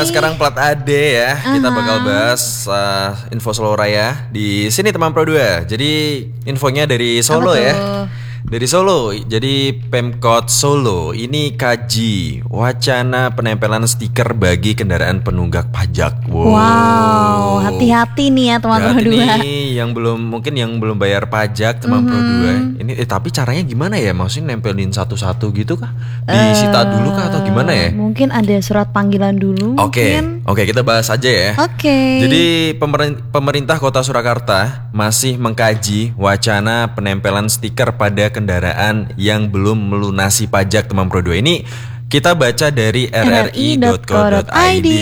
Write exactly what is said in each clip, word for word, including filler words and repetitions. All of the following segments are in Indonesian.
sekarang plat A D ya. Uh-huh. Kita bakal bahas uh, info Solo Raya di sini teman Pro dua. Jadi infonya dari Solo ya. Dari Solo, jadi Pemkot Solo ini kaji wacana penempelan stiker bagi kendaraan penunggak pajak. Wow, wow hati-hati nih ya teman Pro dua. Nih yang belum mungkin yang belum bayar pajak teman mm-hmm. Pro dua. Ini eh, tapi caranya gimana ya? Maksudnya nempelin satu-satu gitu kah? Disita uh, dulu kah atau gimana ya? Mungkin ada surat panggilan dulu. Oke, okay. oke okay, kita bahas aja ya. Oke. Okay. Jadi pemerintah Kota Surakarta masih mengkaji wacana penempelan stiker pada kendaraan yang belum melunasi pajak teman Pro dua. Ini kita baca dari r r i dot co dot i d.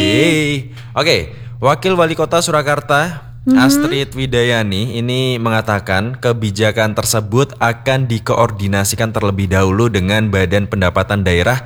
Oke, Wakil Wali Kota Surakarta mm-hmm. Astrid Widayani ini mengatakan kebijakan tersebut akan dikoordinasikan terlebih dahulu dengan Badan Pendapatan Daerah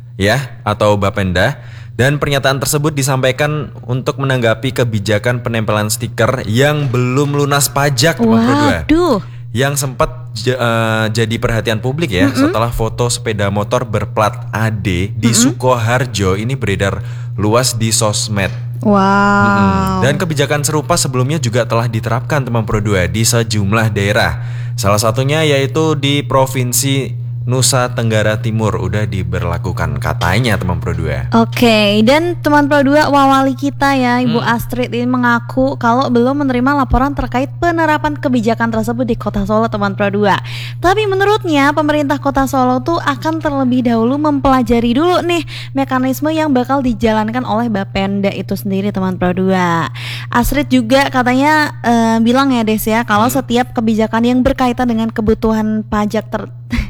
ya atau Bapenda. Dan pernyataan tersebut disampaikan untuk menanggapi kebijakan penempelan stiker yang belum lunas pajak teman Pro dua. Waduh. Yang sempat j- uh, jadi perhatian publik ya mm-hmm. setelah foto sepeda motor berplat A D di mm-hmm. Sukoharjo ini beredar luas di sosmed. Wow. Mm-hmm. Dan kebijakan serupa sebelumnya juga telah diterapkan teman Pro dua di sejumlah daerah. Salah satunya yaitu di Provinsi Nusa Tenggara Timur udah diberlakukan katanya teman Pro dua. Oke, okay, dan teman Pro dua wawali kita ya Ibu hmm. Astrid ini mengaku kalau belum menerima laporan terkait penerapan kebijakan tersebut di Kota Solo teman Pro dua. Tapi menurutnya pemerintah Kota Solo tuh akan terlebih dahulu mempelajari dulu nih mekanisme yang bakal dijalankan oleh Bapenda itu sendiri teman Pro dua. Astrid juga katanya uh, bilang ya Des ya kalau hmm. setiap kebijakan yang berkaitan dengan kebutuhan pajak ter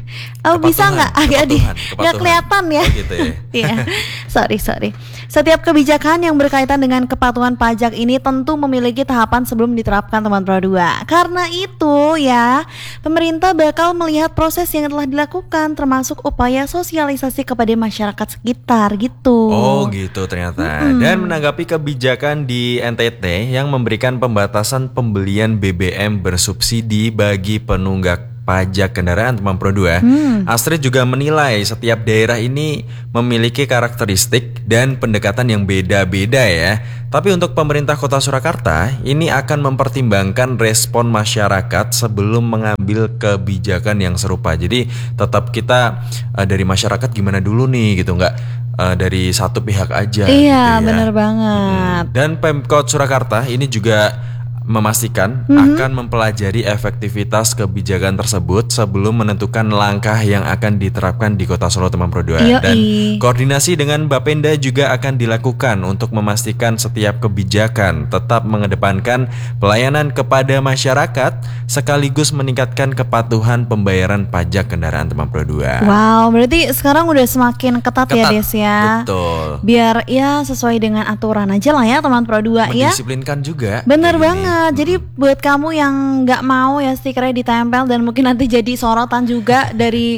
Oh kepatuhan, bisa nggak agak di nggak kelihatan ya? Oh gitu ya. Iya, sorry sorry. Setiap kebijakan yang berkaitan dengan kepatuhan pajak ini tentu memiliki tahapan sebelum diterapkan teman Pro dua. Karena itu ya, pemerintah bakal melihat proses yang telah dilakukan, termasuk upaya sosialisasi kepada masyarakat sekitar gitu. Oh gitu ternyata. Mm-hmm. Dan menanggapi kebijakan di N T T yang memberikan pembatasan pembelian B B M bersubsidi bagi penunggak pajak kendaraan teman Pro dua, hmm. Astrid juga menilai setiap daerah ini memiliki karakteristik dan pendekatan yang beda-beda ya. Tapi untuk pemerintah Kota Surakarta ini akan mempertimbangkan respon masyarakat sebelum mengambil kebijakan yang serupa. Jadi tetap kita uh, dari masyarakat gimana dulu nih gitu, nggak uh, dari satu pihak aja. Iya gitu ya. Benar banget. Hmm. Dan Pemkot Surakarta ini juga memastikan mm-hmm. akan mempelajari efektivitas kebijakan tersebut sebelum menentukan langkah yang akan diterapkan di Kota Solo teman Pro dua. Dan koordinasi dengan Bapenda juga akan dilakukan untuk memastikan setiap kebijakan tetap mengedepankan pelayanan kepada masyarakat sekaligus meningkatkan kepatuhan pembayaran pajak kendaraan teman Pro dua. Wow, berarti sekarang udah semakin ketat, ketat ya Des ya. Betul. Biar ya sesuai dengan aturan aja lah ya teman Pro dua ya. Mendisiplinkan juga. Bener banget. Jadi buat kamu yang nggak mau ya stikernya ditempel dan mungkin nanti jadi sorotan juga dari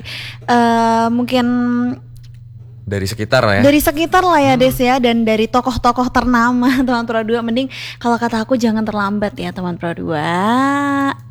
uh, mungkin dari sekitar lah ya. Dari sekitar lah ya hmm. Des ya, dan dari tokoh-tokoh ternama teman Pro dua, mending kalau kata aku jangan terlambat ya teman Pro dua.